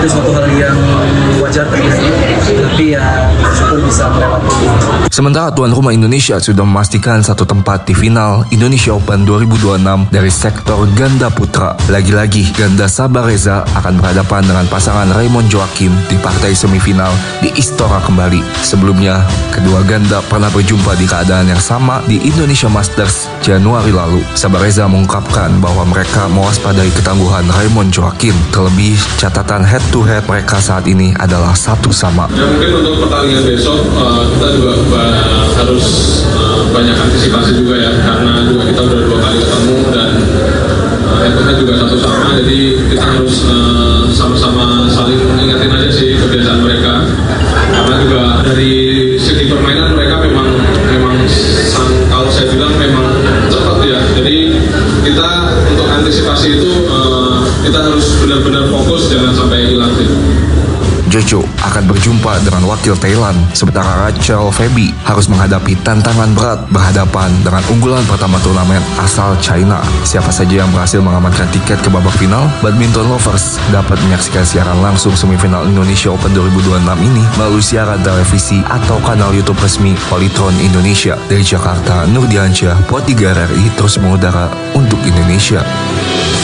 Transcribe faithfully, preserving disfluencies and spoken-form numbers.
itu suatu hal yang wajar terjadi, tapi ya syukur bisa melewati. Sementara tuan rumah Indonesia sudah memastikan satu tempat di final Indonesia Open dua ribu dua puluh enam dari sektor ganda putra. Lagi-lagi, ganda Sabah Reza akan berhadapan dengan pasangan Raymond Joakim di partai semifinal di Istora kembali. Sebelumnya, kedua ganda pernah berjumpa di keadaan yang sama di Indonesia Masters Januari lalu. Sabah Reza mengungkapkan bahwa mereka mewaspadai ketangguhan Raymond Joakim. Terlebih, catatan head-to-head mereka saat ini adalah satu sama. Ya mungkin untuk pertandingan besok uh, kita juga uh, harus uh, banyak antisipasi juga ya, karena juga kita udah dua kali ketemu dan uh, head-to-head juga satu sama, jadi kita harus uh, sama-sama saling mengingatin aja sih kebiasaan mereka, karena juga dari segi permainan mereka memang memang sang, kalau saya bilang memang cepat ya, jadi kita untuk antisipasi itu uh, kita harus benar-benar fokus, jangan sampai hilang sih. Jojo akan berjumpa dengan wakil Thailand, sementara Rachel Feby harus menghadapi tantangan berat berhadapan dengan unggulan pertama turnamen asal China. Siapa saja yang berhasil mengamankan tiket ke babak final, badminton lovers dapat menyaksikan siaran langsung semifinal Indonesia Open dua ribu dua puluh enam ini melalui siaran televisi atau kanal YouTube resmi Polytron Indonesia. Dari Jakarta, Nur Diansyah, Buat tiga R R I terus mengudara untuk Indonesia.